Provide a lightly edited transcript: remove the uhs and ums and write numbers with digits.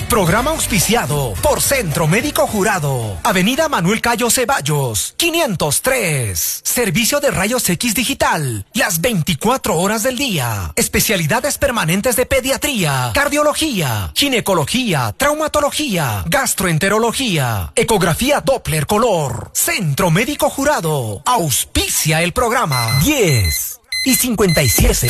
Programa auspiciado por Centro Médico Jurado. Avenida Manuel Cayo Ceballos, 503. Servicio de rayos X digital, las 24 horas del día. Especialidades permanentes de pediatría, cardiología, ginecología, traumatología, gastroenterología, ecografía Doppler color. Centro Médico Jurado. Auspicia el programa. 10:57.